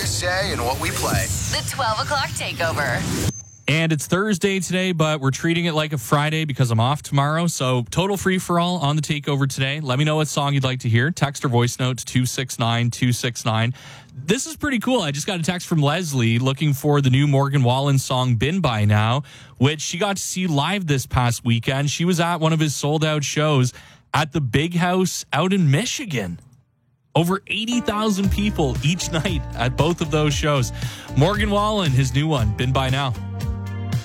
say and what we play. The 12 o'clock takeover. And it's Thursday today, but we're treating it like a Friday because I'm off tomorrow. So total free-for-all on the takeover today. Let me know what song you'd like to hear. Text or voice note to 269-269. This is pretty cool. I just got a text from Leslie looking for the new Morgan Wallen song, Been By Now, which she got to see live this past weekend. She was at one of his sold-out shows at the Big House out in Michigan. Over 80,000 people each night at both of those shows. Morgan Wallen, his new one, Been By Now.